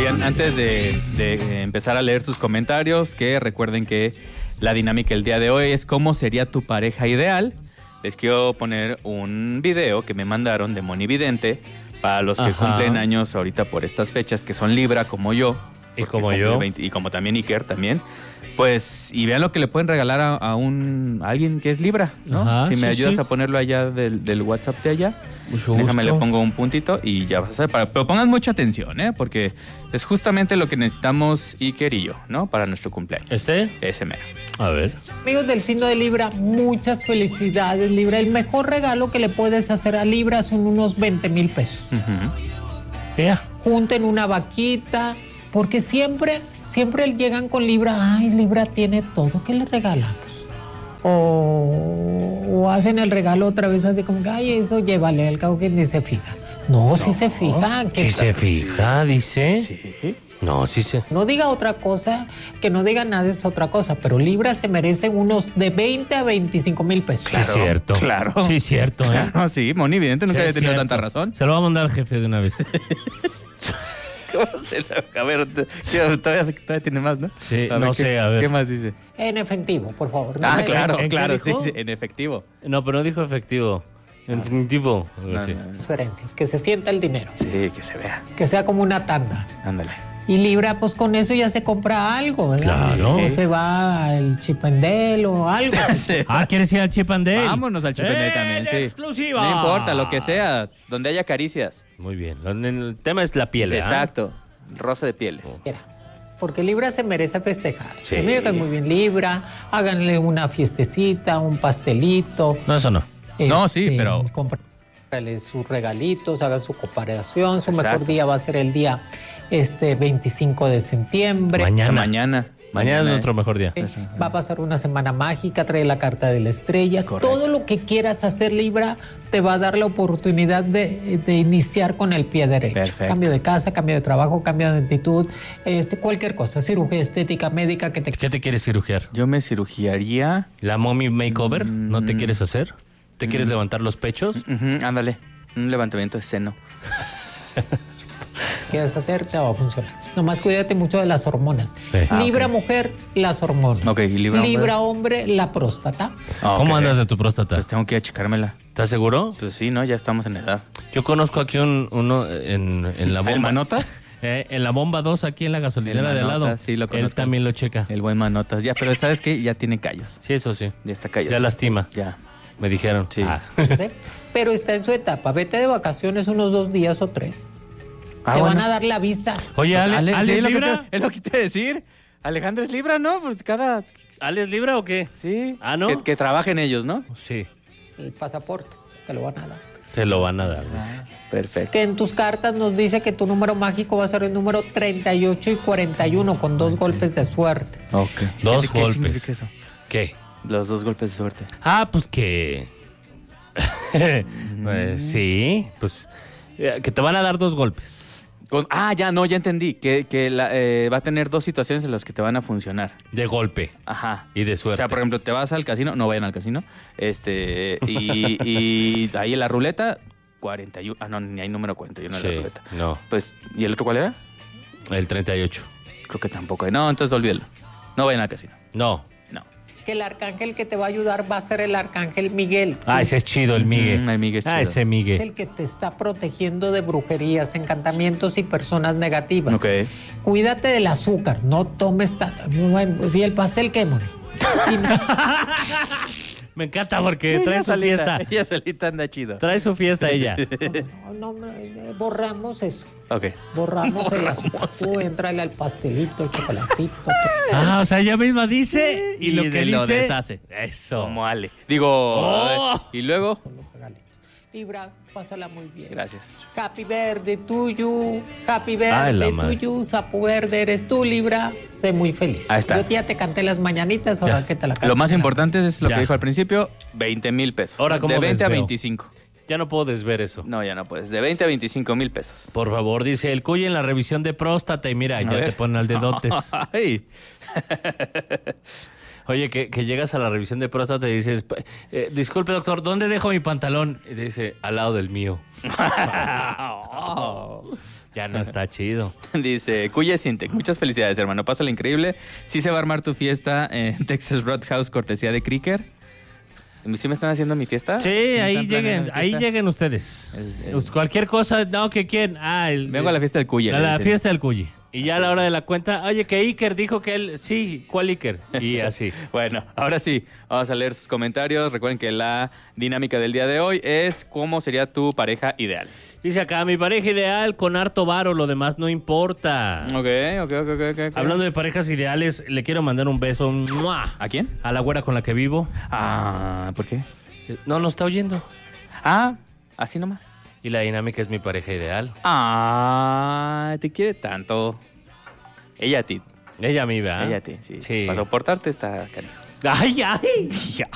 Oigan, antes de empezar a leer sus comentarios, que recuerden que la dinámica el día de hoy es ¿cómo sería tu pareja ideal? Les quiero poner un video que me mandaron de Moni Vidente para los que cumplen años ahorita por estas fechas, que son Libra como yo. Y como yo. Y como también Iker también. Pues, y vean lo que le pueden regalar a alguien que es Libra, ¿no? Ajá, si me sí, ayudas sí. a ponerlo allá del WhatsApp de allá. Mucho Déjame, gusto. le pongo un puntito y ya vas a saber. Pero pongan mucha atención, ¿eh? Porque es justamente lo que necesitamos Iker y yo, ¿no? Para nuestro cumpleaños. Ese mero. A ver. Amigos del signo de Libra, muchas felicidades, Libra. El mejor regalo que le puedes hacer a Libra son unos 20,000 pesos. Vea. Junten una vaquita, porque siempre llegan con Libra. Ay, Libra tiene todo, ¿qué le regalamos? O hacen el regalo otra vez así como que, ay, eso llévale, al cabo que ni se fija. No, sí se fija. Si se fija, dice. Sí. No, sí se. No diga otra cosa, que no diga nada es otra cosa, pero Libra se merece unos de 20 a 25,000 pesos. Sí, es cierto. Claro. Sí, es cierto, ¿eh? Claro, sí, Moni Vidente nunca Sí, había es tenido cierto. tanta razón. Se lo va a mandar al jefe de una vez. ¿Cómo se lo... A ver, todavía tiene más, ¿no? Sí, A ver, no sé, a ver. ¿Qué más dice? En efectivo, por favor. Ah, claro, ¿En qué claro, sí, dijo? sí, en efectivo. No, pero no dijo efectivo. En definitivo. No, Sí. no, no. Sugerencias, que se sienta el dinero, Sí, que se vea. que sea como una tanda. Ándale. Y Libra, pues con eso ya se compra algo, ¿verdad? Claro. O se va al Chipendel o algo. ¿Quieres ir al Chip and Dale? Vámonos al Chip and Dale también, sí. ¡Exclusiva! No importa, lo que sea, donde haya caricias. Muy bien. El tema es la piel, ¿eh? Exacto. Rosa de pieles. Mira, porque Libra se merece festejar. Sí. A mí me cae muy bien Libra. Háganle una fiestecita, un pastelito. No, eso no. No, sí, pero- Cómprale sus regalitos, hagan su cooperación. Su Exacto. mejor día va a ser el día 25 de septiembre. Mañana. Mañana es nuestro mejor día. Va a pasar una semana mágica, trae la carta de la estrella. Correcto. Todo lo que quieras hacer, Libra, te va a dar la oportunidad de iniciar con el pie derecho. Perfecto. Cambio de casa, cambio de trabajo, cambio de actitud, cualquier cosa, cirugía estética, médica que te... ¿Qué te quieres cirugiar? Yo me cirugiaría. ¿La mommy makeover? ¿No te quieres hacer? ¿Te quieres levantar los pechos? Ándale. Un levantamiento de seno. quieras hacer, te va a funcionar. Nomás cuídate mucho de las hormonas. Sí. Libra ok. mujer, las hormonas. Ok, ¿y Libra hombre, la próstata. ¿Cómo andas de tu próstata? Pues tengo que ir a checármela. ¿Estás seguro? Pues sí, ¿no? Ya estamos en edad. Yo conozco aquí uno en la bomba. ¿El Manotas? En la bomba 2, aquí en la gasolinera El de al lado. Manotas, sí, lo Él conozco. también lo checa. El buen Manotas. Ya, pero ¿sabes qué? Ya tiene callos. Sí, eso sí. Ya está callos. Ya lastima. Ya. Me dijeron. Sí. ¿Sí? Pero está en su etapa. Vete de vacaciones unos 2 días o 3. Ah, te bueno. van a dar la visa. Oye, Pues, Ale, ¿Ale sí, es lo que Libra? es lo que te iba a decir. Alejandro es Libra, ¿no? Pues cada... ¿Ale es Libra o qué? Sí. Ah, ¿no? Que trabajen ellos, ¿no? Sí. El pasaporte. Te lo van a dar. Te lo van a dar. dice. Perfecto. Que en tus cartas nos dice que tu número mágico va a ser el número 38 y 41 con 2 golpes de suerte. Ok. Dos ¿Qué golpes. significa eso? ¿Qué? Los 2 golpes de suerte. Ah, pues que... sí, pues... que te van a dar 2 golpes. Ya entendí. Que va a tener 2 situaciones en las que te van a funcionar. De golpe. Ajá. Y de O suerte. sea, por ejemplo, te vas al casino, no vayan al casino. Y ahí en la ruleta, 41. Ah, no, ni hay número 41 en Sí, la ruleta. no. Pues, ¿y el otro cuál era? El 38. Creo que tampoco hay. No, entonces olvídalo. No vayan al casino. No. No. Que el arcángel que te va a ayudar va a ser el arcángel Miguel. Ah, ese es chido, el Migue. El Migue es chido. Ese Migue. El que te está protegiendo de brujerías, encantamientos y personas negativas. Ok. Cuídate del azúcar, no tomes bueno, pues, ¿y el pastel qué, Moni? Y no- Me encanta porque trae su fiesta. Ella solita anda chido. Trae su fiesta ella. borramos eso. Ok. Borramos el azúcar. Tú entrale al pastelito, el chocolatito. Ah, o sea, ella misma dice y lo que lo dice... deshace. Eso. Como Ale. Digo, Oh. y luego, Con los regalitos. Libra, pásala muy bien. gracias. Happy birthday to you. Happy Ay, la birthday to madre. you. Sapo verde eres tú, Libra. Sé muy feliz. Ahí está. Yo ya te canté las mañanitas, ahora Ya. que te la canto. Lo más importante es lo Ya. que dijo al principio, 20,000 pesos. Ahora, ¿cómo de 20 a desveo? 25. Ya no puedo desver eso. No, ya no puedes. De 20 a 25,000 pesos. Por favor, dice el Cuy en la revisión de próstata y mira, ya ver. te ponen al dedotes. Ay. Oye, que llegas a la revisión de próstata y dices, disculpe doctor, ¿dónde dejo mi pantalón? Y te dice, al lado del mío. Ya no está chido. Dice, Cuya Sintec, muchas felicidades, hermano. Pásala increíble. Sí se va a armar tu fiesta en Texas Roadhouse, cortesía de Creaker. ¿Sí me están haciendo mi fiesta? Sí, ahí lleguen ustedes. Cualquier cosa, no, que quién. Vengo a la fiesta del Cuya. A la fiesta del Cuyi. Y ya a la hora de la cuenta, oye, que Iker dijo que él, sí, ¿cuál Iker? Y así. Bueno, ahora sí, vamos a leer sus comentarios. Recuerden que la dinámica del día de hoy es ¿cómo sería tu pareja ideal? Dice acá, mi pareja ideal con harto varo, lo demás no importa. Ok. Hablando de parejas ideales, le quiero mandar un beso. ¡Mua! ¿A quién? A la güera con la que vivo. ¿Por qué? No está oyendo. Así nomás. Y la dinámica es mi pareja ideal. Te quiere tanto. Ella a ti. Ella a mí, ¿verdad? Ella a ti, sí. Sí. Para soportarte está cariño. ¡Ay!